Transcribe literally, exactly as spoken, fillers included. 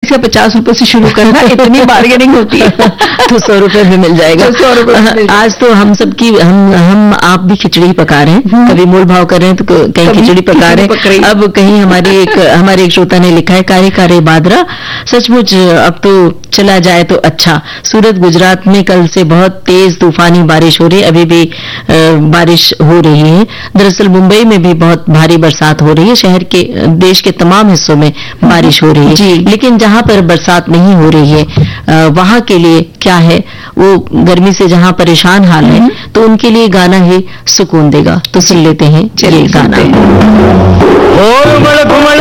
इसका पचास रुपए से शुरू करना, इतनी बार्गेनिंग होती है। तो सौ रुपए में मिल जाएगा। सौ रुपए आज तो हम सबकी हम हम आप भी खिचड़ी पका रहे हैं, कभी मोल भाव कर रहे हैं तो कहीं खिचड़ी पका रहे हैं। अब कहीं हमारे एक हमारे एक श्रोता ने लिखा है, कारे कारे बादरा सचमुच अब तो चला जाए तो अच्छा। सूरत गुजरात में कल से बहुत तेज तूफानी बारिश हो रही है, अभी भी बारिश हो रही है। दरअसल मुंबई में भी बहुत भारी बरसात हो रही है, शहर के देश के तमाम हिस्सों में बारिश हो रही है। लेकिन जहां पर बरसात नहीं हो रही है वहां के लिए क्या है, वो गर्मी से जहां परेशान हाल है, तो उनके लिए गाना ही सुकून देगा। तो सुन लेते हैं ये गाना।